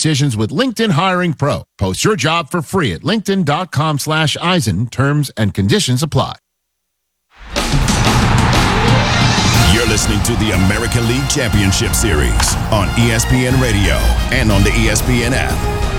decisions with LinkedIn Hiring Pro. Post your job for free at linkedin.com/Eisen. Terms and conditions apply. You're listening to the American League Championship Series on ESPN Radio and on the ESPN app.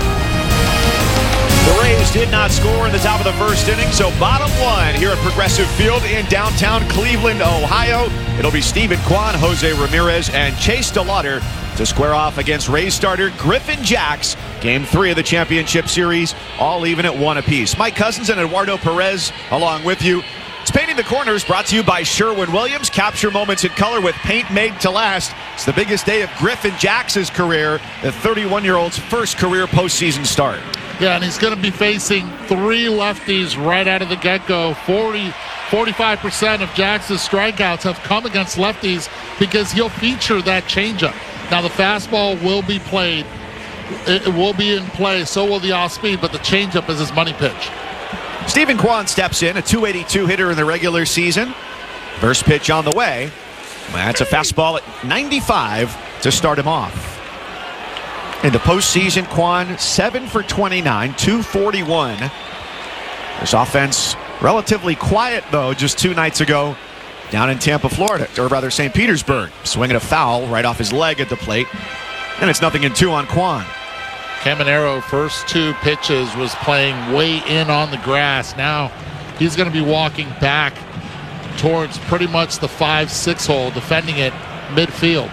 The Rays did not score in the top of the first inning, so bottom one here at Progressive Field in downtown Cleveland, Ohio. It'll be Steven Kwan, Jose Ramirez, and Chase DeLauder to square off against Rays starter Griffin Jax. Game 3 of the championship series, all even at 1 apiece. Mike Cousins and Eduardo Perez along with you. It's Painting the Corners, brought to you by Sherwin-Williams. Capture moments in color with paint made to last. It's the biggest day of Griffin Jax's career, the 31-year-old's first career postseason start. Yeah, and he's going to be facing 3 lefties right out of the get-go. 45% of Jax's strikeouts have come against lefties because he'll feature that changeup. Now, the fastball will be played. It will be in play, so will the off-speed, but the changeup is his money pitch. Steven Kwan steps in, a .282 hitter in the regular season. First pitch on the way. That's a fastball at 95 to start him off. In the postseason, Kwan 7 for 29, 241. This offense relatively quiet, though, just 2 nights ago down in Tampa, Florida, or rather St. Petersburg. Swinging a foul right off his leg at the plate. And it's 0-2 on Kwan. Caminero, first 2 pitches, was playing way in on the grass. Now he's going to be walking back towards pretty much the 5-6 hole, defending it midfield.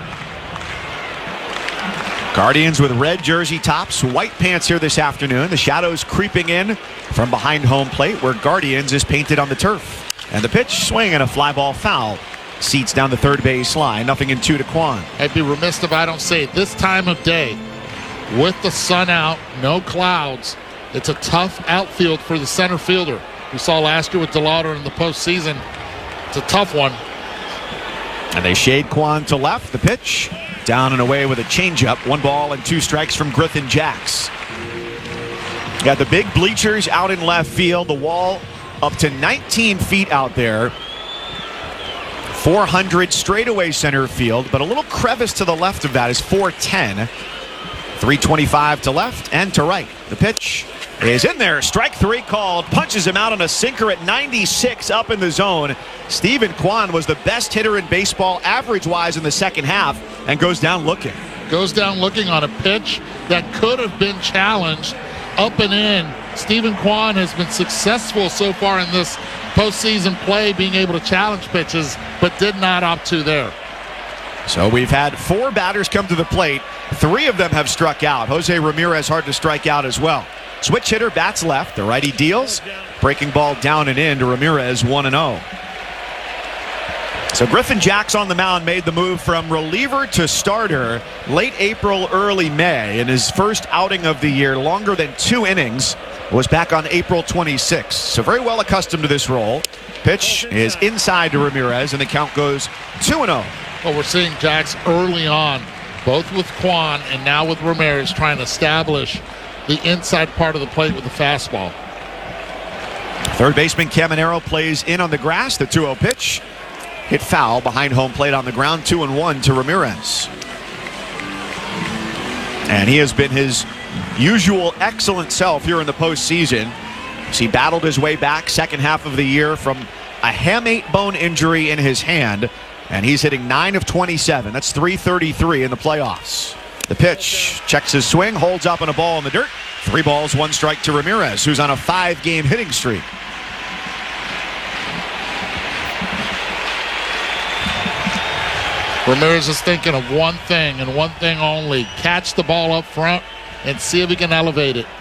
Guardians with red jersey tops, white pants here this afternoon. The shadows creeping in from behind home plate where Guardians is painted on the turf. And the pitch, swing and a fly ball foul. Seats down the third base line. 0-2 to Kwan. I'd be remiss if I don't say it. This time of day, with the sun out, no clouds, it's a tough outfield for the center fielder. We saw last year with DeLauder in the postseason. It's a tough one. And they shade Kwan to left. The pitch down and away with a changeup. 1 ball and 2 strikes from Griffin Jax. Got the big bleachers out in left field. The wall up to 19 feet out there. 400 straightaway center field, but a little crevice to the left of that is 410. 325 to left and to right. The pitch is in there. Strike 3 called. Punches him out on a sinker at 96 up in the zone. Steven Kwan was the best hitter in baseball average-wise in the second half and goes down looking. Goes down looking on a pitch that could have been challenged up and in. Steven Kwan has been successful so far in this postseason play, being able to challenge pitches, but did not opt to there. So we've had 4 batters come to the plate. 3 of them have struck out. Jose Ramirez hard to strike out as well. Switch hitter bats left. The righty deals. Breaking ball down and in to Ramirez, 1-0. So Griffin Jax on the mound made the move from reliever to starter late April, early May. In his first outing of the year, longer than 2 innings, was back on April 26th. So very well accustomed to this role. Pitch is inside to Ramirez, and the count goes 2-0. Well, we're seeing Jax early on, both with Kwan and now with Ramirez, trying to establish the inside part of the plate with the fastball. Third baseman Caminero plays in on the grass. The 2-0 pitch hit foul behind home plate on the ground. 2-1 to Ramirez. And he has been his usual excellent self here in the postseason. He battled his way back second half of the year from a hamate bone injury in his hand. And he's hitting 9 of 27. That's .333 in the playoffs. The pitch, checks his swing, holds up on a ball in the dirt. 3 balls, 1 strike to Ramirez, who's on a 5-game hitting streak. Ramirez is thinking of one thing and one thing only. Catch the ball up front and see if he can elevate it.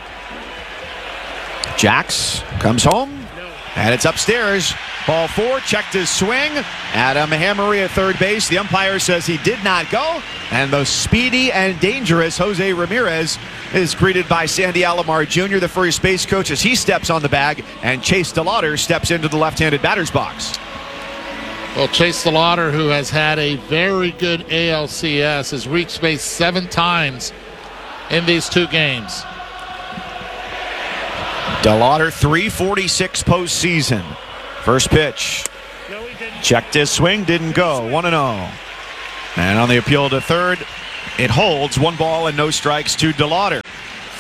Jax comes home, and it's upstairs. Ball 4, checked his swing. Adam Hammery at third base. The umpire says he did not go. And the speedy and dangerous Jose Ramirez is greeted by Sandy Alomar Jr., the first base coach, as he steps on the bag. And Chase DeLauder steps into the left-handed batter's box. Well, Chase DeLauder, who has had a very good ALCS, has reached base 7 times in these 2 games. DeLauder, 346 postseason. First pitch. Checked his swing, didn't go. 1-0. And on the appeal to third, it holds. 1 ball and no strikes to DeLauder.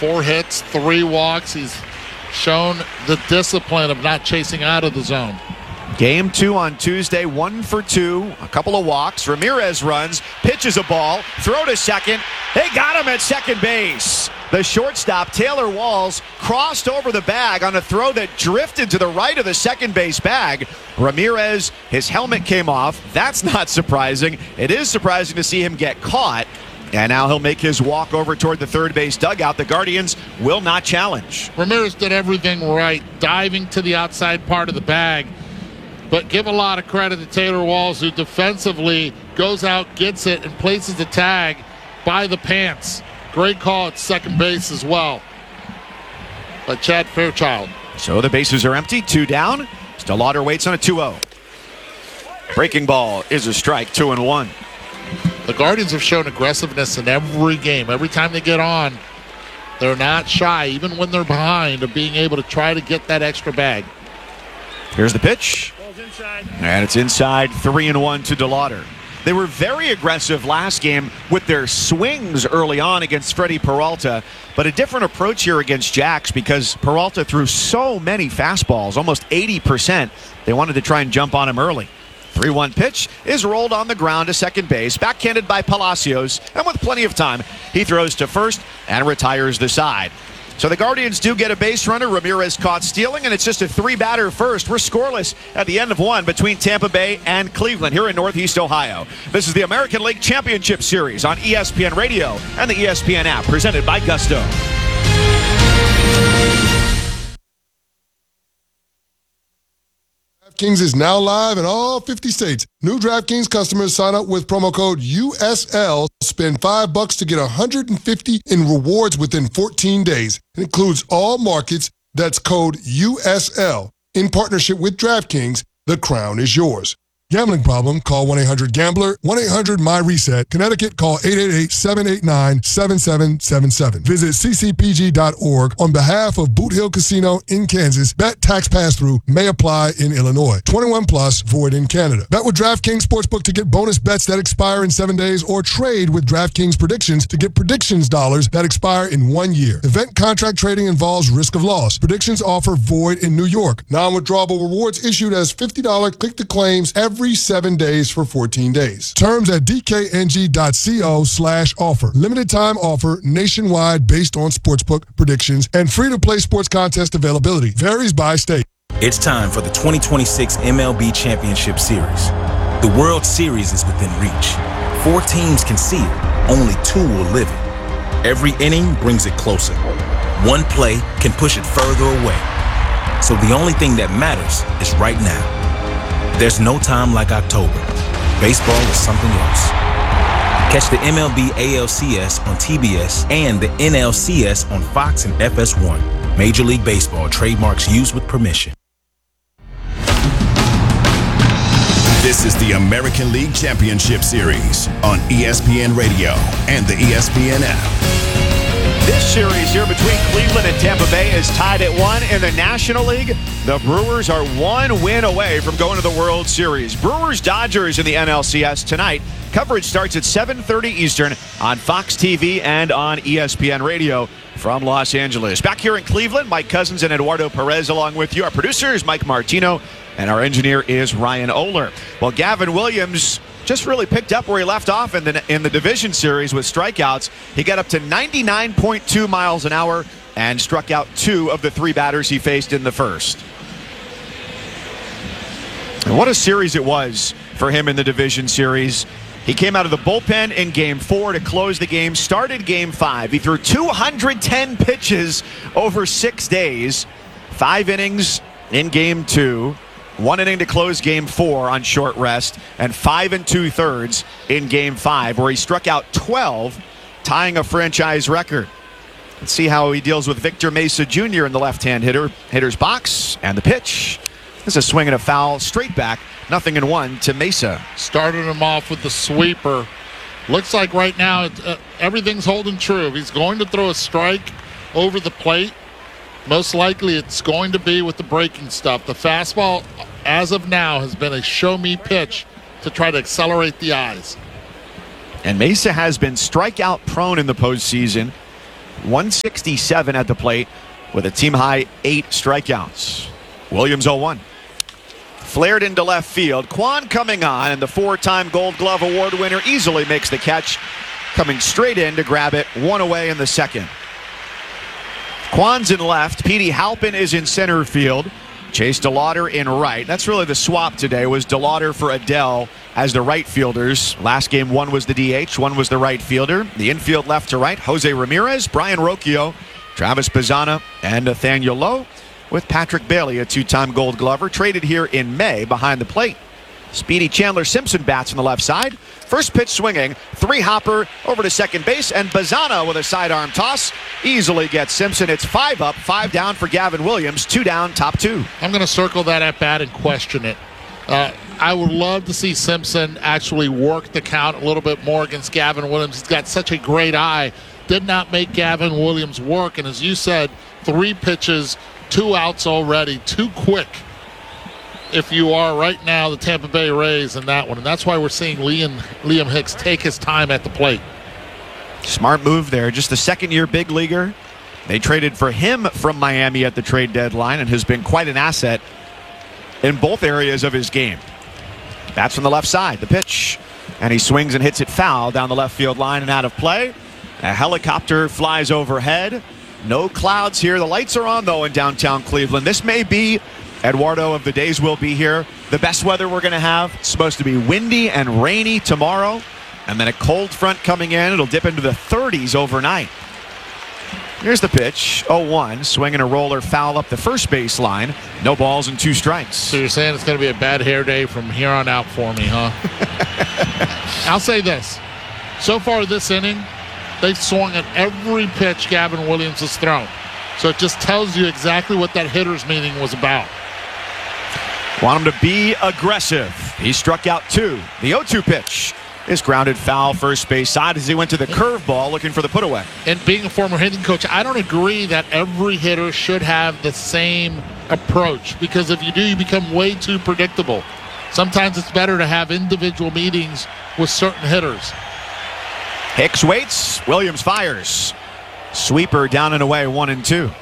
4 hits, 3 walks. He's shown the discipline of not chasing out of the zone. Game 2 on Tuesday, 1 for 2, a couple of walks. Ramirez runs, pitches a ball, throw to second. They got him at second base. The shortstop, Taylor Walls, crossed over the bag on a throw that drifted to the right of the second base bag. Ramirez, his helmet came off. That's not surprising. It is surprising to see him get caught. And now he'll make his walk over toward the third base dugout. The Guardians will not challenge. Ramirez did everything right, diving to the outside part of the bag. But give a lot of credit to Taylor Walls, who defensively goes out, gets it, and places the tag by the pants. Great call at second base as well by Chad Fairchild. So the bases are empty, 2 down. Stellato waits on a 2-0. Breaking ball is a strike, 2-1. The Guardians have shown aggressiveness in every game. Every time they get on, they're not shy, even when they're behind, of being able to try to get that extra bag. Here's the pitch. And it's inside, 3-1 to DeLauder. They were very aggressive last game with their swings early on against Freddie Peralta, but a different approach here against Jax because Peralta threw so many fastballs, almost 80%. They wanted to try and jump on him early. 3-1 pitch is rolled on the ground to second base, backhanded by Palacios, and with plenty of time, he throws to first and retires the side. So the Guardians do get a base runner. Ramirez caught stealing, and it's just a 3-batter first. We're scoreless at the end of 1 between Tampa Bay and Cleveland here in Northeast Ohio. This is the American League Championship Series on ESPN Radio and the ESPN app, presented by Gusto. DraftKings is now live in all 50 states. New DraftKings customers sign up with promo code USL. Spend $5 to get $150 in rewards within 14 days. It includes all markets. That's code USL. In partnership with DraftKings, the crown is yours. Gambling problem? Call 1-800-GAMBLER. 1-800-MY-RESET. Connecticut, call 888-789-7777. Visit ccpg.org on behalf of Boot Hill Casino in Kansas. Bet tax pass-through may apply in Illinois. 21 plus, void in Canada. Bet with DraftKings Sportsbook to get bonus bets that expire in 7 days, or trade with DraftKings Predictions to get predictions dollars that expire in 1 year. Event contract trading involves risk of loss. Predictions offer void in New York. Non-withdrawable rewards issued as $50 click-to-claims every 7 days for 14 days. Terms at dkng.co/offer. Limited time offer nationwide based on sportsbook predictions and free-to-play sports contest availability. Varies by state. It's time for the 2026 MLB Championship Series. The World Series is within reach. 4 teams can see it. Only 2 will live it. Every inning brings it closer. One play can push it further away. So the only thing that matters is right now. There's no time like October. Baseball is something else. Catch the MLB ALCS on TBS and the NLCS on Fox and FS1. Major League Baseball trademarks used with permission. This is the American League Championship Series on ESPN Radio and the ESPN app. This series here between Cleveland and Tampa Bay is tied at 1 in the National League. The Brewers are 1 win away from going to the World Series. Brewers-Dodgers in the NLCS tonight. Coverage starts at 7:30 Eastern on Fox TV and on ESPN Radio from Los Angeles. Back here in Cleveland, Mike Cousins and Eduardo Perez along with you. Our producer is Mike Martino, and our engineer is Ryan Oler. Well, Gavin Williams just really picked up where he left off in the division series with strikeouts. He got up to 99.2 miles an hour and struck out 2 of the 3 batters he faced in the first. And what a series it was for him in the division series. He came out of the bullpen in Game 4 to close the game, started Game 5. He threw 210 pitches over 6 days, 5 innings in Game 2. 1 inning to close Game 4 on short rest, and 5 2/3 in Game 5, where he struck out 12, tying a franchise record. Let's see how he deals with Victor Mesa Jr. in the left-hand hitter's box, and the pitch. This is a swing and a foul, straight back, 0-1 to Mesa. Started him off with the sweeper. Looks like right now everything's holding true. He's going to throw a strike over the plate. Most likely it's going to be with the breaking stuff. The fastball, as of now, has been a show-me pitch to try to accelerate the eyes. And Mesa has been strikeout prone in the postseason. 167 at the plate with a team-high 8 strikeouts. Williams 0-1. Flared into left field. Kwan coming on, and the 4-time Gold Glove Award winner easily makes the catch, coming straight in to grab it, 1 away in the second. Kwan's in left. Petey Halpin is in center field. Chase DeLauder in right. That's really the swap today, was DeLauder for Adell as the right fielders. Last game, one was the DH, one was the right fielder. The infield left to right, Jose Ramirez, Brian Rocchio, Travis Pizzana, and Nathaniel Lowe, with Patrick Bailey, a 2-time Gold Glover, traded here in May behind the plate. Speedy Chandler Simpson bats on the left side. First pitch swinging, 3-hopper over to second base, and Pizzana with a sidearm toss easily gets Simpson. It's 5 up, 5 down for Gavin Williams, 2 down, top 2. I'm going to circle that at bat and question it. I would love to see Simpson actually work the count a little bit more against Gavin Williams. He's got such a great eye. Did not make Gavin Williams work, and as you said, 3 pitches, 2 outs already, too quick if you are right now the Tampa Bay Rays in that one. And that's why we're seeing Liam Hicks take his time at the plate. Smart move there. Just a second-year big leaguer. They traded for him from Miami at the trade deadline and has been quite an asset in both areas of his game. Bats from the left side. The pitch. And he swings and hits it foul down the left field line and out of play. A helicopter flies overhead. No clouds here. The lights are on, though, in downtown Cleveland. This may be, Eduardo, of the days we'll be here, the best weather we're going to have. It's supposed to be windy and rainy tomorrow, and then a cold front coming in. It'll dip into the 30s overnight. Here's the pitch, 0-1, swinging a roller foul up the first base line. No balls and 2 strikes. So you're saying it's going to be a bad hair day from here on out for me, huh? I'll say this. So far this inning, they've swung at every pitch Gavin Williams has thrown. So it just tells you exactly what that hitter's meeting was about. Want him to be aggressive. He struck out 2. The 0-2 pitch is grounded foul first base side as he went to the curveball looking for the put away. And being a former hitting coach, I don't agree that every hitter should have the same approach, because if you do, you become way too predictable. Sometimes it's better to have individual meetings with certain hitters. Hicks waits. Williams fires. Sweeper down and away, 1-2.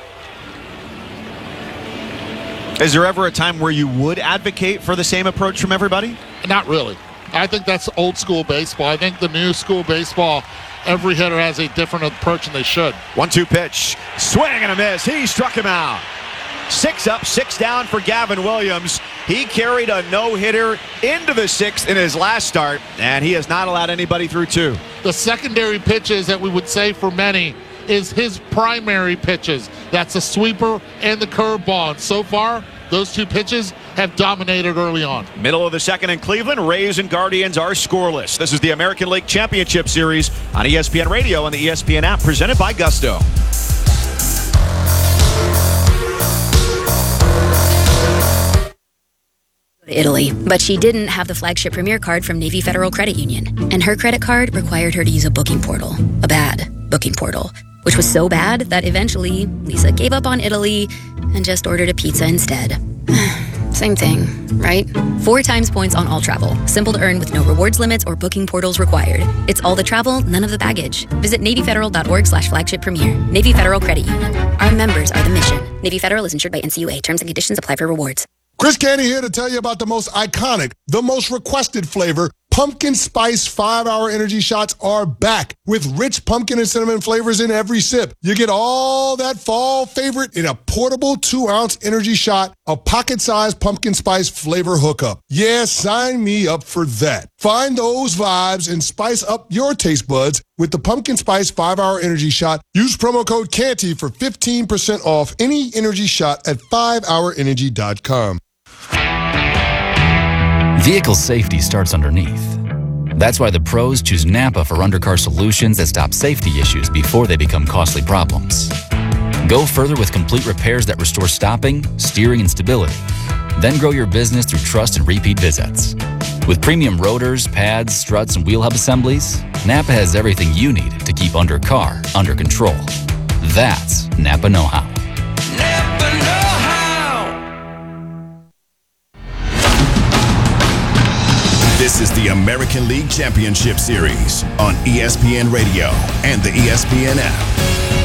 Is there ever a time where you would advocate for the same approach from everybody? Not really. I think that's old school baseball. I think the new school baseball, every hitter has a different approach, and they should. 1-2 pitch. Swing and a miss. He struck him out. 6 up, 6 down for Gavin Williams. He carried a no-hitter into the 6th in his last start, and he has not allowed anybody through 2. The secondary pitches that we would say for many is his primary pitches. That's the sweeper and the curveball. And so far, those 2 pitches have dominated early on. Middle of the second in Cleveland, Rays and Guardians are scoreless. This is the American League Championship Series on ESPN Radio and the ESPN app, presented by Gusto. Italy, but she didn't have the flagship Premier card from Navy Federal Credit Union, and her credit card required her to use a booking portal, a bad booking portal, which was so bad that eventually Lisa gave up on Italy and just ordered a pizza instead. Same thing, right? 4 times points on all travel. Simple to earn with no rewards limits or booking portals required. It's all the travel, none of the baggage. Visit NavyFederal.org/flagship premier. Navy Federal Credit Union. Our members are the mission. Navy Federal is insured by NCUA. Terms and conditions apply for rewards. Chris Canty here to tell you about the most iconic, the most requested flavor. Pumpkin Spice 5-Hour Energy Shots are back with rich pumpkin and cinnamon flavors in every sip. You get all that fall favorite in a portable 2-ounce energy shot, a pocket-sized pumpkin spice flavor hookup. Yeah, sign me up for that. Find those vibes and spice up your taste buds with the Pumpkin Spice 5-Hour Energy Shot. Use promo code CANTY for 15% off any energy shot at 5hourenergy.com. Vehicle safety starts underneath. That's why the pros choose Napa for undercar solutions that stop safety issues before they become costly problems. Go further with complete repairs that restore stopping, steering, and stability. Then grow your business through trust and repeat visits. With premium rotors, pads, struts, and wheel hub assemblies, Napa has everything you need to keep undercar under control. That's Napa know-how. Napa know-how. This is the American League Championship Series on ESPN Radio and the ESPN app.